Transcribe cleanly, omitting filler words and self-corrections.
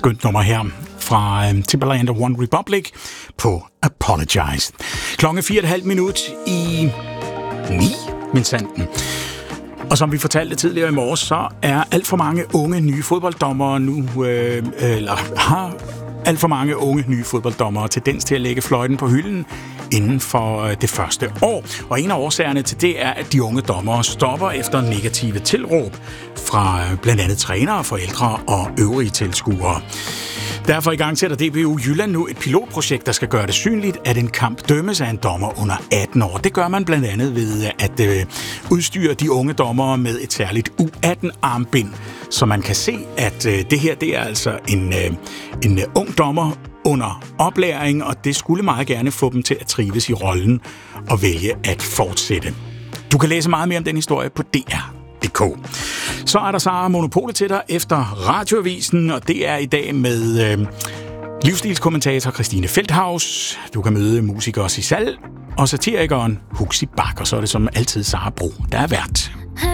skønt nummer her fra Timbaland og One Republic på Apologize. Klokken 4,5 minut i 9, min sanden. Og som vi fortalte tidligere i morges, så er alt for mange unge nye fodbolddommere nu, har alt for mange unge nye fodbolddommere tendens til at lægge fløjten på hylden inden for det første år. Og en af årsagerne til det er, at de unge dommere stopper efter negative tilråb fra blandt andet trænere, forældre og øvrige tilskuere. Derfor igangsætter DBU Jylland nu et pilotprojekt, der skal gøre det synligt, at en kamp dømmes af en dommer under 18 år. Det gør man blandt andet ved at udstyre de unge dommere med et særligt U18-armbind, så man kan se, at det her det er altså en ung dommer under oplæring, og det skulle meget gerne få dem til at trives i rollen og vælge at fortsætte. Du kan læse meget mere om den historie på DR.dk. Så er der så Monopolet til dig efter Radioavisen, og det er i dag med livsstilskommentator Christine Feldhaus. Du kan møde musiker Sisal og satirikeren Huxi Bach, og så er det som altid Sara Bro, der er vært.